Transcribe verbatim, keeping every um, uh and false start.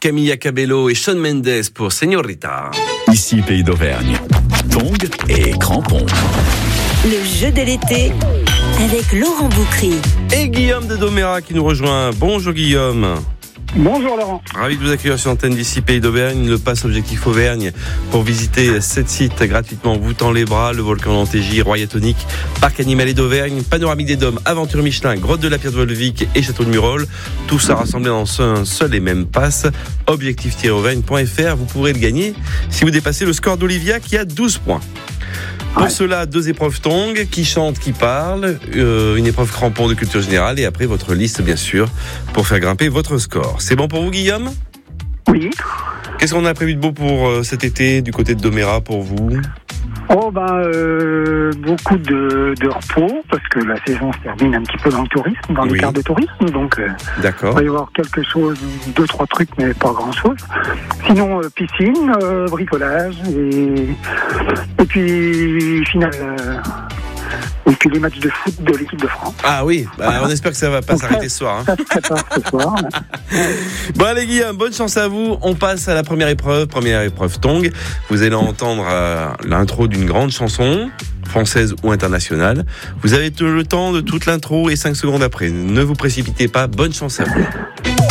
Camilla Cabello et Shawn Mendes pour Señorita. Ici Pays d'Auvergne, tongs et crampons. Le jeu de l'été avec Laurent Boucry. Et Guillaume de Domérat qui nous rejoint. Bonjour Guillaume. Bonjour Laurent. Ravi de vous accueillir sur l'antenne d'ici Pays d'Auvergne. Le pass Objectif Auvergne pour visiter sept sites gratuitement. Boutant-les-Bras, le volcan d'Antégy, Royatonique, Parc animalier d'Auvergne, Panoramique des Dômes, Aventure Michelin, Grotte de la Pierre de Volvic et Château de Murol. Tout ça rassemblé dans un seul et même pass. objectif tiret auvergne point f r. Vous pourrez le gagner si vous dépassez le score d'Olivia qui a douze points. Pour ouais. cela, deux épreuves tongs, qui chante, qui parle, euh, une épreuve crampon de culture générale et après votre liste bien sûr pour faire grimper votre score. C'est bon pour vous Guillaume ? Oui. Qu'est-ce qu'on a prévu de beau pour euh, cet été du côté de Domérat pour vous ? Oh ben euh, beaucoup de, de repos parce que la saison se termine un petit peu dans le tourisme, dans les oui. cartes de tourisme, donc euh, D'accord. il va y avoir quelque chose, deux trois trucs mais pas grand chose. Sinon euh, piscine, euh, bricolage et et puis finale euh, et puis les matchs de foot de l'équipe de France. Ah oui, bah, voilà. On espère que ça va pas donc s'arrêter ça, ce soir. Hein. Ça se prépare ce soir. Bon allez Guillaume, bonne chance à vous. On passe à la première épreuve, première épreuve tongs. Vous allez entendre euh, l'intro d'une grande chanson, française ou internationale. Vous avez le temps de toute l'intro et cinq secondes après. Ne vous précipitez pas, bonne chance à vous.